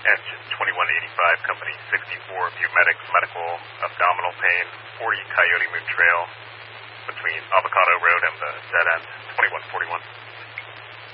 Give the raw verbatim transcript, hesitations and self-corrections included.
engine twenty-one eighty-five, company sixty-four, Viewmedics Medical, abdominal pain, forty Coyote Moon Trail, between Avocado Road and the dead end, twenty-one forty-one.